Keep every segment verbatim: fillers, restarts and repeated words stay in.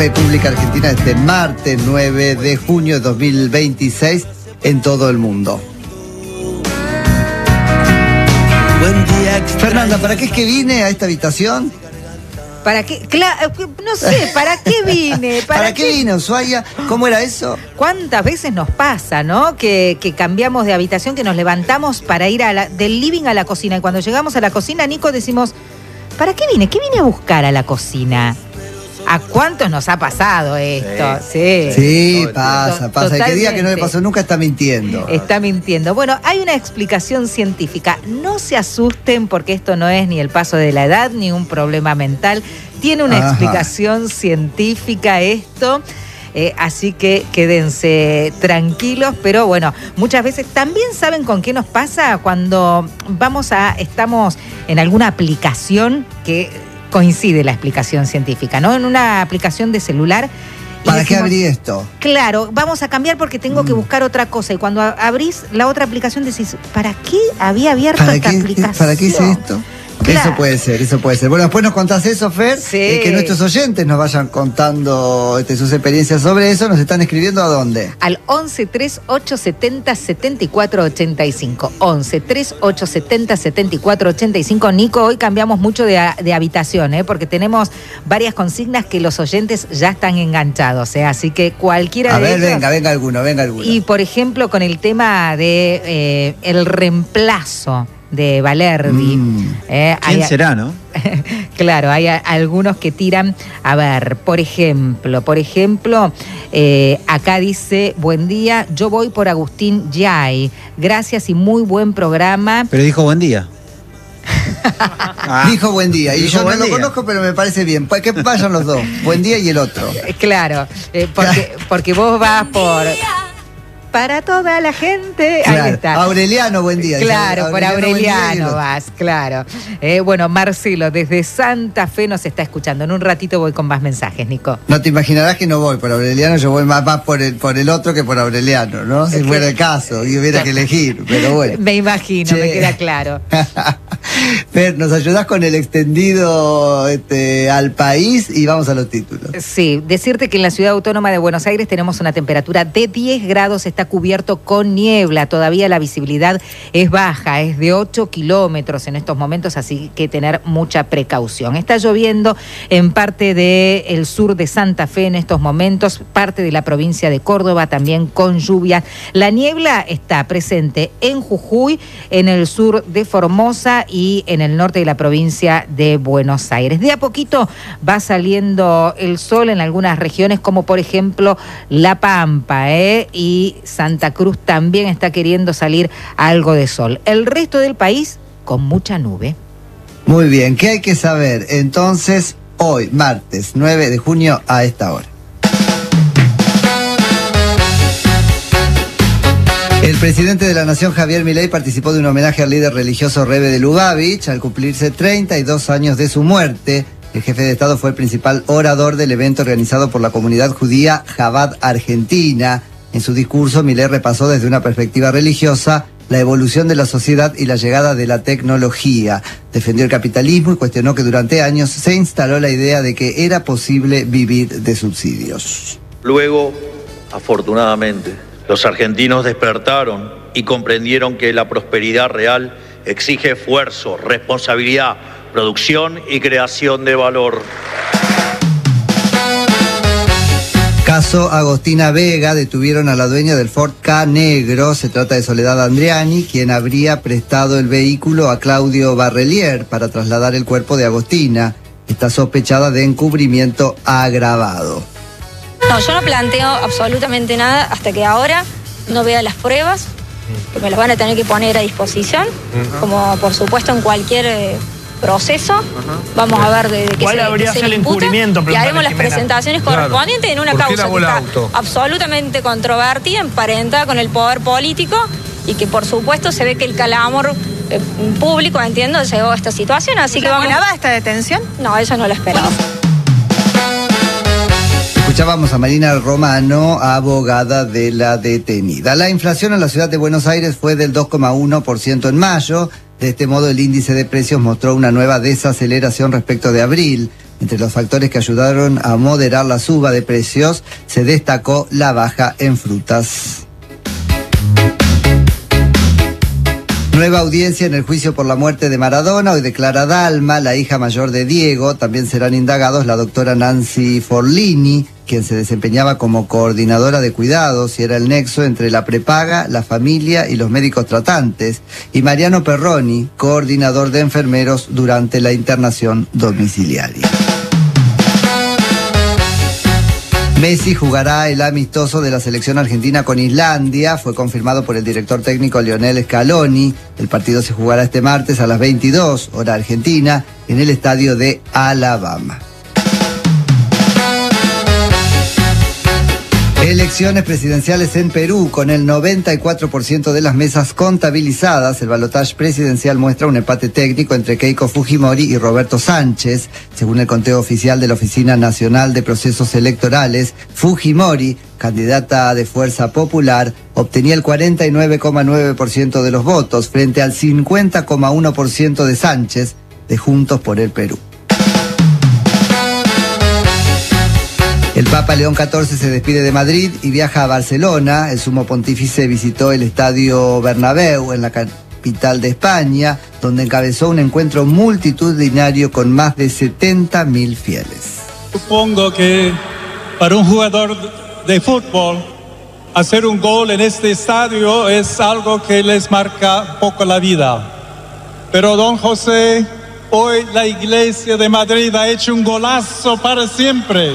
República Argentina este martes nueve de junio de dos mil veintiséis en todo el mundo. Fernanda, ¿para qué es que vine a esta habitación? ¿Para qué? Claro, no sé, ¿para qué vine? ¿Para, ¿Para qué, qué vine, Ushuaia? ¿Cómo era eso? ¿Cuántas veces nos pasa, no? Que, que cambiamos de habitación, que nos levantamos para ir a la, del living a la cocina. Y cuando llegamos a la cocina, Nico, decimos, ¿para qué vine? ¿Qué vine a buscar a la cocina? ¿A cuántos nos ha pasado esto? Sí, sí, sí pasa, pasa. El que diga que no le pasó nunca está mintiendo. Está mintiendo. Bueno, hay una explicación científica. No se asusten porque esto no es ni el paso de la edad ni un problema mental. Tiene una Ajá. explicación científica esto. Eh, así que quédense tranquilos, pero bueno, muchas veces también saben con qué nos pasa cuando vamos a, estamos en alguna aplicación que coincide la explicación científica, ¿no? En una aplicación de celular. ¿Para decimos, qué abrí esto? Claro, vamos a cambiar porque tengo mm. que buscar otra cosa. Y cuando abrís la otra aplicación decís, ¿para qué había abierto esta qué, aplicación? ¿Para qué hice esto? Claro. Eso puede ser, eso puede ser. Bueno, después nos contás eso, Fer, sí. eh, que nuestros oyentes nos vayan contando este, sus experiencias sobre eso. ¿Nos están escribiendo a dónde? Al once, treinta y ocho, setenta, setenta y cuatro, ochenta y cinco. once, treinta y ocho, setenta, setenta y cuatro, ochenta y cinco. Nico, hoy cambiamos mucho de, de habitación, ¿eh? Porque tenemos varias consignas que los oyentes ya están enganchados, ¿eh? Así que cualquiera a de ver, ellos... venga, venga alguno, venga alguno. Y, por ejemplo, con el tema de eh, el reemplazo de Valerdi. Mm. Eh, ¿Quién hay, será, no? Claro, hay a, algunos que tiran, a ver, por ejemplo, por ejemplo, eh, acá dice, buen día, yo voy por Agustín Yay, gracias y muy buen programa. Pero dijo buen día. ah, dijo buen día, y yo no lo día. conozco, pero me parece bien, que vayan los dos, buen día y el otro. Claro, eh, porque, porque vos vas por... Para toda la gente. Claro. Ahí está. Aureliano, buen día. Claro, Aureliano, por Aureliano vas, vas, claro. Eh, bueno, Marcelo, desde Santa Fe nos está escuchando. En un ratito voy con más mensajes, Nico. No te imaginarás que no voy por Aureliano, yo voy más, más por, el, por el otro que por Aureliano, ¿no? Si es fuera que... el caso, y hubiera que elegir, pero bueno. Me imagino, che. Me queda claro. Fer, ¿nos ayudás con el extendido este, al país? Y vamos a los títulos. Sí, decirte que en la Ciudad Autónoma de Buenos Aires tenemos una temperatura de diez grados, está cubierto con niebla, todavía la visibilidad es baja, es de ocho kilómetros en estos momentos, así que tener mucha precaución. Está lloviendo en parte del sur de Santa Fe en estos momentos, parte de la provincia de Córdoba también con lluvia. La niebla está presente en Jujuy, en el sur de Formosa y en el norte de la provincia de Buenos Aires. De a poquito va saliendo el sol en algunas regiones, como por ejemplo La Pampa, ¿eh? y Santa Cruz también está queriendo salir algo de sol. El resto del país con mucha nube. Muy bien, ¿qué hay que saber? Entonces, hoy, martes nueve de junio, a esta hora. El presidente de la Nación, Javier Milei, participó de un homenaje al líder religioso Rebbe de Lubavitch al cumplirse treinta y dos años de su muerte. El jefe de Estado fue el principal orador del evento organizado por la comunidad judía Chabad Argentina. En su discurso, Milei repasó desde una perspectiva religiosa la evolución de la sociedad y la llegada de la tecnología. Defendió el capitalismo y cuestionó que durante años se instaló la idea de que era posible vivir de subsidios. Luego, afortunadamente, los argentinos despertaron y comprendieron que la prosperidad real exige esfuerzo, responsabilidad, producción y creación de valor. Caso Agostina Vega, detuvieron a la dueña del Ford Ka negro. Se trata de Soledad Andriani, quien habría prestado el vehículo a Claudio Barrelier para trasladar el cuerpo de Agostina. Está sospechada de encubrimiento agravado. No, yo no planteo absolutamente nada hasta que ahora no vea las pruebas, que me las van a tener que poner a disposición, uh-huh. como por supuesto en cualquier eh, proceso. Uh-huh. Vamos a ver de, de qué ¿Cuál se, habría qué sido se el imputa, encubrimiento? Y haremos las Jimena. presentaciones Claro. correspondientes en una causa que está auto? absolutamente controvertida, emparentada con el poder político y que por supuesto se ve que el calamor eh, público, entiendo, llegó a esta situación, así que vamos... ¿Esperaba esta detención? No, eso no lo esperaba. Escuchábamos a Marina Romano, abogada de la detenida. La inflación en la ciudad de Buenos Aires fue del dos coma uno por ciento en mayo. De este modo, el índice de precios mostró una nueva desaceleración respecto de abril. Entre los factores que ayudaron a moderar la suba de precios, se destacó la baja en frutas. Nueva audiencia en el juicio por la muerte de Maradona. Hoy declara Dalma, la hija mayor de Diego. También serán indagados la doctora Nancy Forlini, quien se desempeñaba como coordinadora de cuidados y era el nexo entre la prepaga, la familia y los médicos tratantes, y Mariano Perroni, coordinador de enfermeros durante la internación domiciliaria. Messi jugará el amistoso de la selección argentina con Islandia, fue confirmado por el director técnico Lionel Scaloni. El partido se jugará este martes a las veintidós, hora argentina, en el estadio de Alabama. Elecciones presidenciales en Perú, con el noventa y cuatro por ciento de las mesas contabilizadas. El balotaje presidencial muestra un empate técnico entre Keiko Fujimori y Roberto Sánchez. Según el conteo oficial de la Oficina Nacional de Procesos Electorales, Fujimori, candidata de Fuerza Popular, obtenía el cuarenta y nueve coma nueve por ciento de los votos frente al cincuenta coma uno por ciento de Sánchez, de Juntos por el Perú. El Papa León catorce se despide de Madrid y viaja a Barcelona. El sumo pontífice visitó el estadio Bernabéu en la capital de España, donde encabezó un encuentro multitudinario con más de setenta mil fieles. Supongo que para un jugador de fútbol, hacer un gol en este estadio es algo que les marca poco la vida. Pero don José, hoy la Iglesia de Madrid ha hecho un golazo para siempre.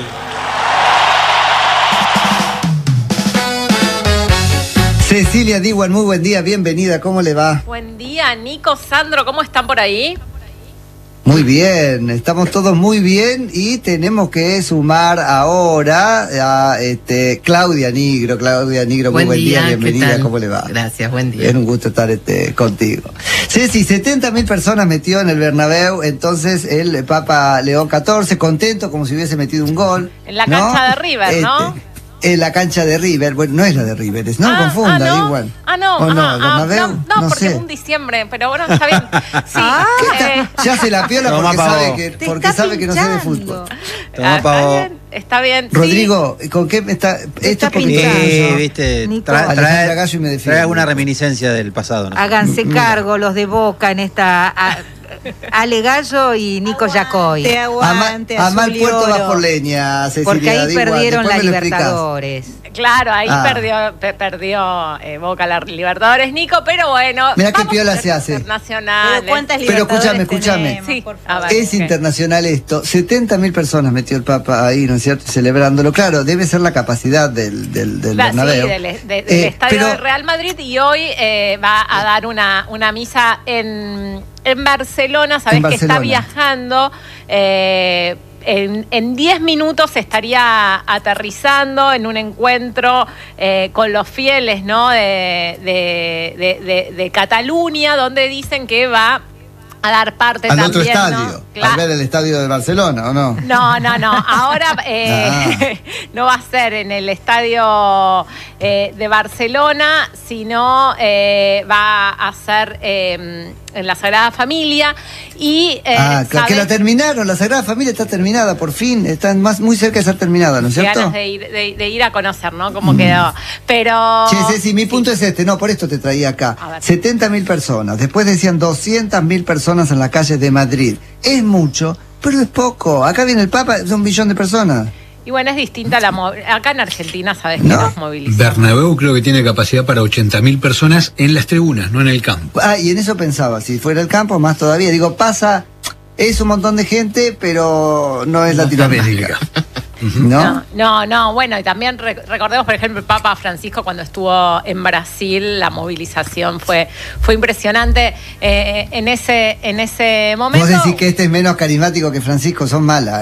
Cecilia Diwan, muy buen día, bienvenida, ¿cómo le va? Buen día, Nico, Sandro, ¿cómo están por ahí? Muy bien, estamos todos muy bien y tenemos que sumar ahora a este, Claudia Nigro. Claudia Nigro, muy buen día, día bienvenida, ¿cómo le va? Gracias, buen día. Es un gusto estar este, contigo. Ceci, setenta mil personas metió en el Bernabéu, entonces el Papa León catorce, contento como si hubiese metido un gol. En la ¿no? cancha de River, ¿no? Este, En la cancha de River, bueno, no es la de River, es, no ah, confunda, ah, no. igual. Ah, no, ¿O no, ah, Bernabéu? ah, no, no, no porque sé. es un diciembre, pero bueno, está bien. Sí, eh, Ya se la piola porque, sabe que, Te porque está sabe que no sé de pinchando. fútbol. ah, está bien, está bien. Rodrigo, ¿con qué me está? Esto está es porque pinchando. Sí, viste, Nico. trae, Alejandra trae, Gallo y me defiende. trae alguna reminiscencia del pasado, ¿no? Háganse cargo los de Boca en esta... A, Ale Gallo y Nico Yacoy. Te Ama, aguante, a mal azul y puerto oro. vas por leña, Cecilia. Porque ahí Diwan, perdieron después la me lo explicás. Libertadores. Claro, ahí Ah. perdió, pe- perdió eh, Boca la Libertadores, Nico, pero bueno. Mirá qué vamos piola a ser se hace. Internacionales. Pero ¿cuántas Pero libertadores escúchame, escúchame. tenemos, Sí, por a favor? ver. Es ¿Qué? internacional esto. setenta mil personas metió el Papa ahí, ¿no es cierto? Celebrándolo. Claro, debe ser la capacidad del, del, del La- Bernabéu. sí, del, de- del Eh, estadio pero- del Real Madrid y hoy eh, va a dar una, una misa en, en Barcelona, sabés En que está Barcelona. viajando. eh, en, en diez minutos estaría aterrizando en un encuentro eh, con los fieles, ¿no? de, de, de, de- de Cataluña, donde dicen que va a dar parte Al también, otro estadio, ¿no? al Claro. ver el estadio de Barcelona, ¿o no? No, no, no. Ahora eh, Ah. no va a ser en el estadio eh, de Barcelona, sino eh, va a ser eh, en la Sagrada Familia. Y, eh, ah, que, que ¿sabés? la terminaron, la Sagrada Familia está terminada, por fin, está más, muy cerca de ser terminada, ¿no es Qué cierto? ganas de ir, de, de ir a conocer, ¿no? Cómo quedó. Pero. Che, Ceci, mi punto es este, no, por esto te traía acá. A ver. setenta mil personas, después decían doscientas mil personas en las calles de Madrid. Es mucho, pero es poco. Acá viene el Papa, es un millón de personas. Y bueno, es distinta la mo- acá en Argentina, sabes que ¿No? nos movilizamos. Bernabéu creo que tiene capacidad para ochenta mil personas en las tribunas, no en el campo. Ah, y en eso pensaba, si fuera el campo, más todavía. Digo, pasa, es un montón de gente, pero no es Latinoamérica. ¿No? No, no, no, bueno, y también re- recordemos, por ejemplo, el Papa Francisco cuando estuvo en Brasil, la movilización fue, fue impresionante eh, en ese, en ese momento. Vos decís que este es menos carismático que Francisco, son malas, ¿eh?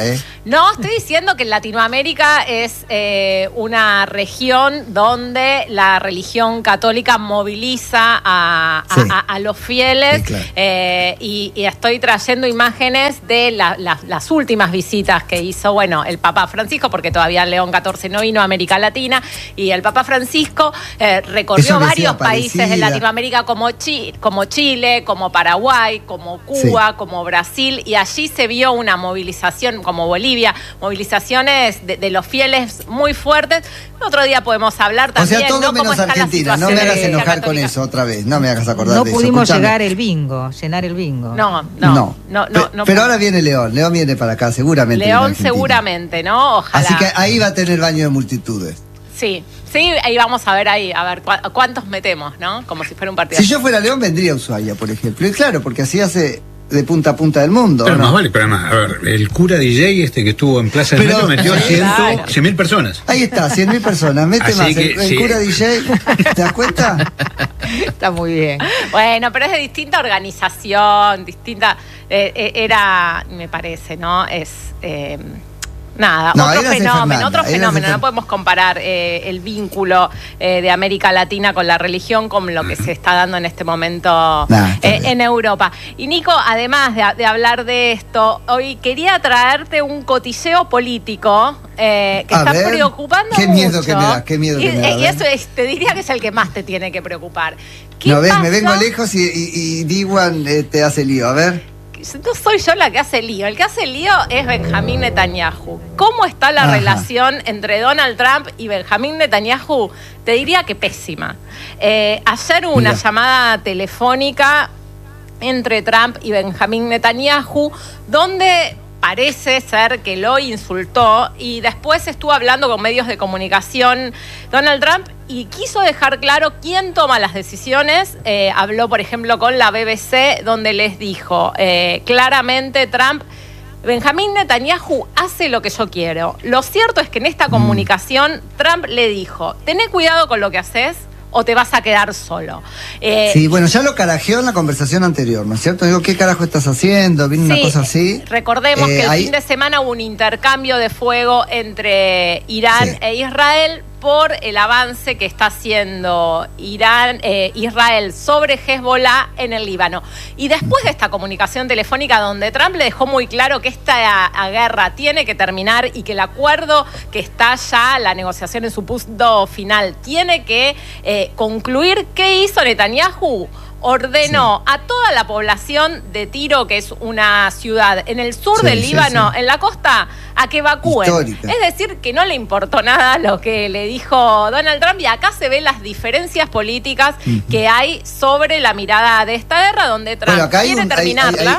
No, estoy diciendo que Latinoamérica es eh, una región donde la religión católica moviliza a, a, sí. a, a los fieles, sí, claro. eh, y, y estoy trayendo imágenes de la, la, las últimas visitas que hizo, bueno, el Papa Francisco, porque todavía León catorce no vino a América Latina, y el Papa Francisco eh, recorrió varios países de Latinoamérica como, Chi, como Chile, como Paraguay, como Cuba, sí. como Brasil, y allí se vio una movilización, como Bolivia, movilizaciones de, de los fieles muy fuertes. Otro día podemos hablar también. O sea, todo ¿no? menos Argentina. No me hagas enojar con eso otra vez. No me hagas acordar no de eso. No pudimos Escuchame. llegar el bingo, llenar el bingo. No, no, no. no, no, no Pero ahora viene León. León viene para acá, seguramente. León seguramente, ¿no? Ojalá. Así que ahí va a tener baño de multitudes. Sí, sí, ahí vamos a ver ahí, a ver cu cuántos metemos, ¿no? Como si fuera un partido. Si yo fuera León, vendría a Ushuaia, por ejemplo. Y claro, porque así hace de punta a punta del mundo. Pero ¿no? más vale, pero además, a ver, el cura D J este que estuvo en Plaza del Metro metió cien mil personas. Ahí está, cien mil personas. Mete Así más. Que, el, el sí. cura D J, ¿te das cuenta? Está muy bien. Bueno, pero es de distinta organización, distinta. Eh, eh, era, me parece, ¿no? Es. Eh, Nada, no, otro fenómeno, Fernanda, otro fenómeno. No podemos comparar eh, el vínculo eh, de América Latina con la religión con lo que se está dando en este momento nah, eh, en Europa. Y Nico, además de, de hablar de esto, hoy quería traerte un cotilleo político eh, que a está ver, preocupando qué mucho. Miedo que me da, qué miedo y, que me da. Y eso es, te diría que es el que más te tiene que preocupar. No ves, me vengo lejos y, y, y Diwan eh, te hace lío, a ver. No soy yo la que hace lío. El que hace lío es Benjamín Netanyahu. ¿Cómo está la Ajá. relación entre Donald Trump y Benjamín Netanyahu? Te diría que pésima. Eh, ayer hubo una Mira. llamada telefónica entre Trump y Benjamín Netanyahu, donde parece ser que lo insultó y después estuvo hablando con medios de comunicación Donald Trump y quiso dejar claro quién toma las decisiones. Eh, habló, por ejemplo, con la B B C, donde les dijo eh, claramente Trump: Benjamín Netanyahu hace lo que yo quiero. Lo cierto es que en esta comunicación Trump le dijo: tené cuidado con lo que haces o te vas a quedar solo. Eh, sí, bueno, ya lo carajeó en la conversación anterior, ¿no es cierto? Digo, ¿qué carajo estás haciendo? Vino sí, una cosa así. Recordemos eh, que el ahí... fin de semana hubo un intercambio de fuego entre Irán sí. e Israel por el avance que está haciendo Irán, eh, Israel sobre Hezbollah en el Líbano. Y después de esta comunicación telefónica donde Trump le dejó muy claro que esta a, a guerra tiene que terminar y que el acuerdo que está ya, la negociación en su punto final, tiene que eh, concluir, ¿qué hizo Netanyahu? Ordenó sí. a toda la población de Tiro, que es una ciudad en el sur sí, del sí, Líbano, sí. en la costa, a que evacúen. Histórica. Es decir, que no le importó nada lo que le dijo Donald Trump, y acá se ven las diferencias políticas uh-huh. que hay sobre la mirada de esta guerra, donde Trump bueno, quiere un, terminarla. Hay, hay,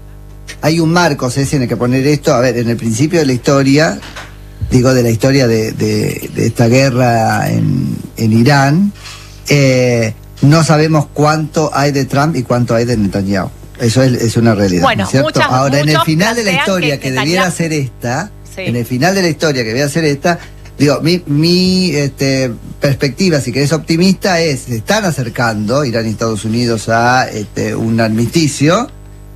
hay, hay un marco, se tiene que poner esto, a ver, en el principio de la historia, digo, de la historia de, de, de esta guerra en, en Irán, eh, no sabemos cuánto hay de Trump y cuánto hay de Netanyahu. Eso es, es una realidad, bueno, ¿no es cierto? Muchas, Ahora, en el final de la historia que, que Netanyahu... debiera ser esta, sí. en el final de la historia que debiera ser esta, digo, mi, mi este, perspectiva, si querés optimista, es, se están acercando Irán y Estados Unidos a este, un armisticio,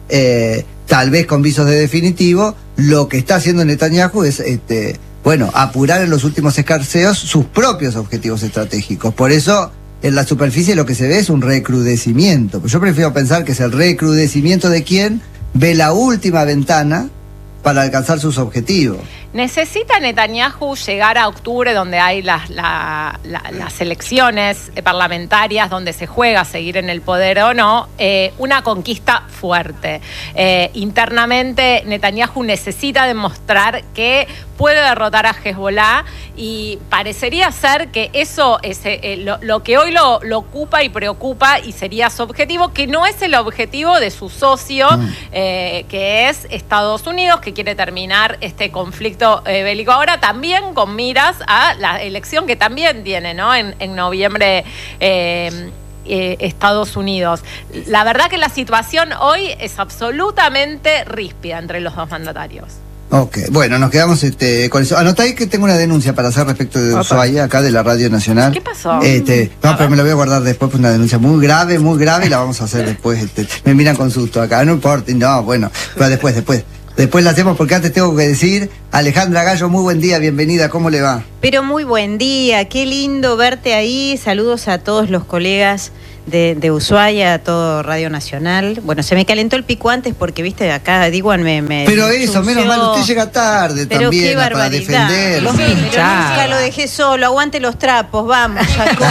eh, tal vez con visos de definitivo. Lo que está haciendo Netanyahu es, este, bueno, apurar en los últimos escarceos sus propios objetivos estratégicos. Por eso, en la superficie lo que se ve es un recrudecimiento. Yo prefiero pensar que es el recrudecimiento de quien ve la última ventana para alcanzar sus objetivos. ¿Necesita Netanyahu llegar a octubre, donde hay las, la, la, las elecciones parlamentarias, donde se juega seguir en el poder o no, eh, una conquista fuerte? Eh, internamente, Netanyahu necesita demostrar que puede derrotar a Hezbollah, y parecería ser que eso es eh, lo, lo que hoy lo, lo ocupa y preocupa, y sería su objetivo, que no es el objetivo de su socio, mm. eh, que es Estados Unidos, que quiere terminar este conflicto Eh, bélico. Ahora también con miras a la elección que también tiene, ¿no? En, en noviembre eh, eh, Estados Unidos. La verdad que la situación hoy es absolutamente ríspida entre los dos mandatarios. Ok, bueno, nos quedamos este, con eso. Anotáis que tengo una denuncia para hacer respecto de Ushuaia, acá de la Radio Nacional. ¿Qué pasó? Este, no, pero me lo voy a guardar después, pues una denuncia muy grave, muy grave, y la vamos a hacer después. Este, me miran con susto acá, no importa, no, bueno, pero después, después. Después la hacemos porque antes tengo que decir, Alejandra Gallo, muy buen día, bienvenida, ¿cómo le va? Pero muy buen día, qué lindo verte ahí, saludos a todos los colegas de, de Ushuaia, a todo Radio Nacional. Bueno, se me calentó el pico antes porque, viste, acá Diguan me... me Pero eso, ensució. Menos mal, usted llega tarde Pero también qué para barbaridad. defender. Los Pero nunca lo dejé solo, aguante los trapos, vamos, Jacob.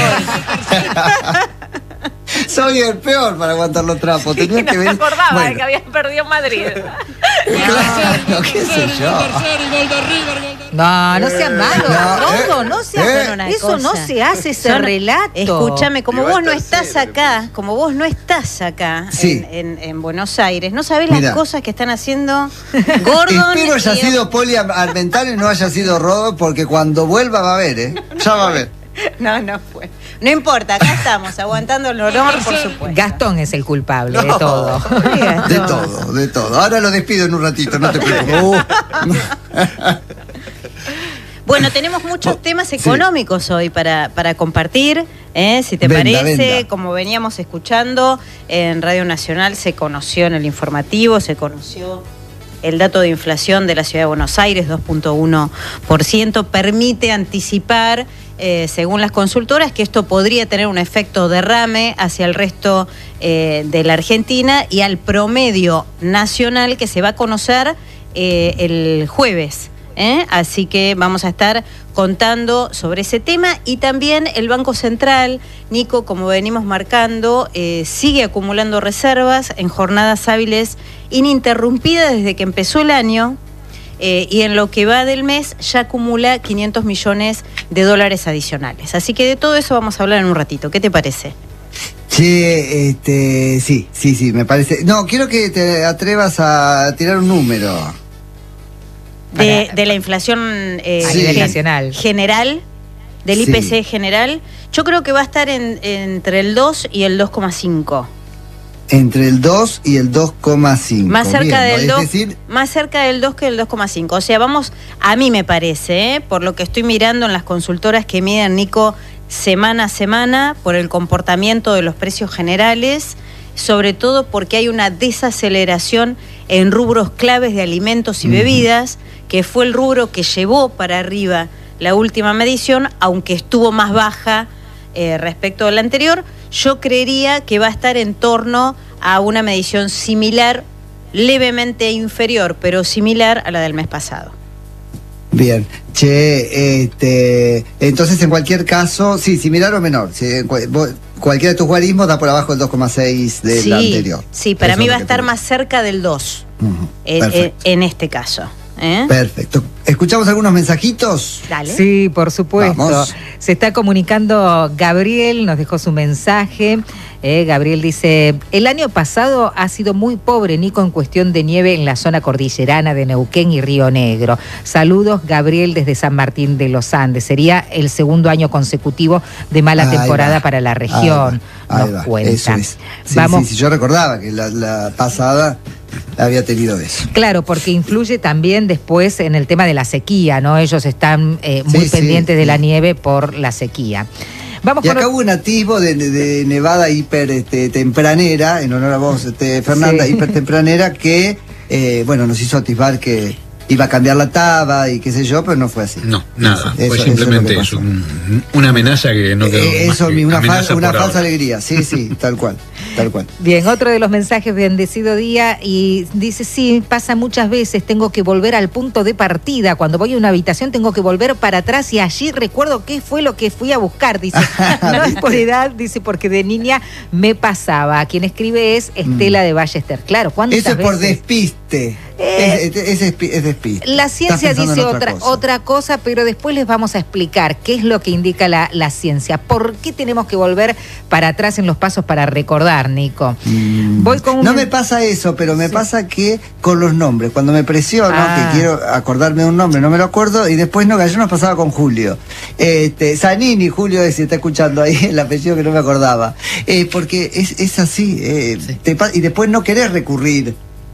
Soy el peor para aguantar los trapos. Sí, Tenía no que me venir... acordaba bueno. de que habían perdido en Madrid. Claro, qué sé yo. No, no sea malo, No, Rodo, eh, no sea eh. pero una Eso no se hace, ese Yo no- relato. Escúchame, como Llegó vos al no tercero, estás acá, como vos no estás acá Sí. en, en, en Buenos Aires, no sabés Mira. las cosas que están haciendo Gordon. Espero haya y- sido Poli Armentano y no haya sido Rodo, porque cuando vuelva va a ver, ¿eh? Ya va a ver. No, no fue. No importa, acá estamos, aguantando el honor, por supuesto. Gastón es el culpable de todo. De todo, de todo. Ahora lo despido en un ratito, no te preocupes. Uh. Bueno, tenemos muchos temas sí. económicos hoy para, para compartir, ¿eh? Si te Venda, parece, venda. como veníamos escuchando, en Radio Nacional se conoció en el informativo, se conoció el dato de inflación de la Ciudad de Buenos Aires, dos punto uno por ciento, permite anticipar, eh, según las consultoras, que esto podría tener un efecto derrame hacia el resto eh, de la Argentina y al promedio nacional que se va a conocer eh, el jueves. ¿Eh? Así que vamos a estar contando sobre ese tema y también el Banco Central, Nico, como venimos marcando, eh, sigue acumulando reservas en jornadas hábiles ininterrumpidas desde que empezó el año eh, y en lo que va del mes ya acumula quinientos millones de dólares adicionales. Así que de todo eso vamos a hablar en un ratito. ¿Qué te parece? Che, este, sí, sí, sí, me parece. No, quiero que te atrevas a tirar un número. De, de la inflación eh, a nivel gen- nacional. general, del Sí. I P C general, yo creo que va a estar en, entre el dos y el dos coma cinco. Entre el dos y el dos coma cinco. Más cerca Bien, del ¿no? dos, Es decir, más cerca del dos que del dos coma cinco. O sea, vamos, a mí me parece, ¿eh? Por lo que estoy mirando en las consultoras que miden, Nico, semana a semana, por el comportamiento de los precios generales, sobre todo porque hay una desaceleración en rubros claves de alimentos y bebidas, que fue el rubro que llevó para arriba la última medición, aunque estuvo más baja eh, respecto a la anterior. Yo creería que va a estar en torno a una medición similar, levemente inferior, pero similar a la del mes pasado. bien. Che, este, entonces en cualquier caso, sí, similar o menor. Si, en cual- vos- cualquiera de tus guarismos da por abajo del dos coma seis del Sí, anterior. sí, para Eso mí es va lo a que estar te- más cerca del dos, Ujú, en, perfecto. en- en este caso. ¿eh? Perfecto. ¿Escuchamos algunos mensajitos? Dale. Sí, por supuesto. Vamos. Se está comunicando Gabriel, nos dejó su mensaje. Eh, Gabriel dice, el año pasado ha sido muy pobre, Nico, en cuestión de nieve en la zona cordillerana de Neuquén y Río Negro. Saludos, Gabriel, desde San Martín de los Andes. Sería el segundo año consecutivo de mala Ahí temporada va, para la ahí región, va, ahí nos va, cuenta. eso es. Sí, Vamos. sí, sí, yo recordaba que la, la pasada había tenido eso. Claro, porque influye también después en el tema de la sequía, ¿no? Ellos están eh, muy Sí, pendientes sí, de la sí. nieve por la sequía. Vamos Y con acá ot- hubo un atisbo de, de- de nevada hiper este, tempranera, en honor a vos, este, Fernanda, Sí. hiper tempranera, que, eh, bueno, nos hizo atisbar que iba a cambiar la taba y qué sé yo, pero no fue así. No, nada, Eso- fue eso simplemente es lo que eso, pasó. un- una amenaza que no quedó Eh, más eso, que mi- una, amenaza fal- una por falsa ahora. alegría, sí, sí, tal cual, tal cual. Bien, otro de los mensajes, bendecido día, y dice, sí, pasa muchas veces, tengo que volver al punto de partida, cuando voy a una habitación tengo que volver para atrás y allí recuerdo qué fue lo que fui a buscar, dice, no es por edad, dice, porque de niña me pasaba. Quien escribe es Estela de Ballester. Claro, ¿cuántas Eso es por veces? despiste, Eh, es, es, es, es despiste. La Estás ciencia pensando dice en otra, cosa. otra cosa, pero después les vamos a explicar qué es lo que indica la, la ciencia. ¿Por qué tenemos que volver para atrás en los pasos para recordar, Nico? Mm. Voy con un- No me pasa eso, pero me Sí. pasa que con los nombres, cuando me presiono, Ah. que quiero acordarme de un nombre, no me lo acuerdo, y después no, que ayer nos pasaba con Julio. Este, Zanini, Julio, si está escuchando ahí el apellido que no me acordaba. Eh, porque es, es así, eh, Sí. te pa- y después no querés recurrir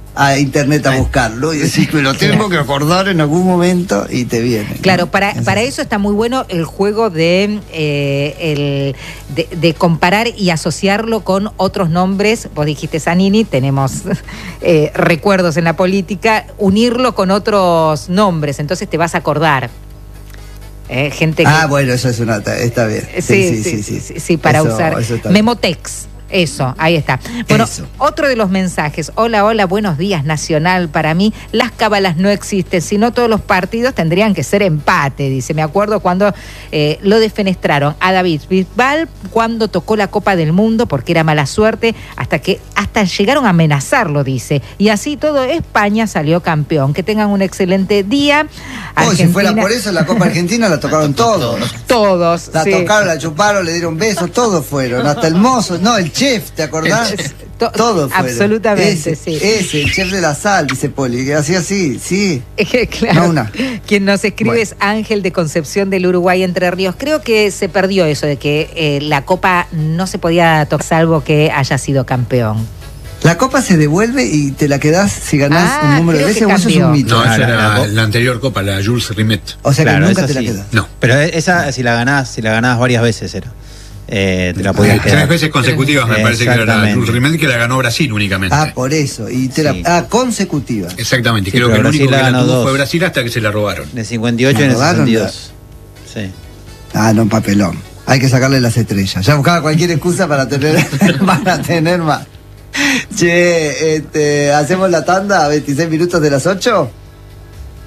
a internet a buscarlo y decís, me lo tengo que acordar en algún momento y te viene. Claro, ¿no? para, Eso. para eso está muy bueno el juego de, eh, el, de, de comparar y asociarlo con otros nombres. Vos dijiste Zanini, tenemos eh, recuerdos en la política, unirlo con otros nombres, entonces te vas a acordar. Eh, gente que... Ah, bueno, eso es una... Está bien. Sí, sí, sí, sí, sí, sí, sí para eso, usar. Eso está Memotex. Eso, ahí está. Bueno, Eso. Otro de los mensajes. Hola, hola, buenos días, Nacional. Para mí, las cábalas no existen. Si no, todos los partidos tendrían que ser empate, dice. Me acuerdo cuando eh, lo defenestraron a David Bisbal cuando tocó la Copa del Mundo porque era mala suerte, hasta que hasta llegaron a amenazarlo, dice. Y así todo, España salió campeón. Que tengan un excelente día. Oh, si fuera por eso, la Copa Argentina la tocaron todos. Todos. La sí. tocaron, la chuparon, le dieron besos, todos fueron. Hasta el mozo, no, el chef, ¿te acordás? To- Todos fueron. absolutamente, ese, sí. Ese, el chef de la sal, dice Poli, que hacía así, sí. Claro. No una. Quien nos escribe Bueno. es Ángel de Concepción del Uruguay, Entre Ríos. Creo que se perdió eso de que eh, la Copa no se podía tocar salvo que haya sido campeón. La Copa se devuelve y te la quedás si ganás Ah, un número de creo veces, que o eso es un cambió. mito. No, esa Claro, era la- la anterior copa, la Jules Rimet. O sea Claro, que nunca esa te la sí. quedás. No. Pero esa, si la ganás, si la ganás varias veces era. Eh, te la podías Ah, Tres quedar. veces consecutivas me parece que era la Exactamente. Jules Rimet, que la ganó Brasil únicamente. Ah, por eso. Y te la, Sí. ah, consecutiva. Exactamente, Sí, creo pero que el Brasil único que la la ganó tuvo dos. fue Brasil hasta que se la robaron. En el cincuenta y ocho y ¿La en el robaron? sesenta y dos. Sí. Ah, no, papelón. Hay que sacarle las estrellas. Ya buscaba cualquier excusa para tener, para tener más. Che, este, hacemos la tanda a veintiséis minutos de las ocho.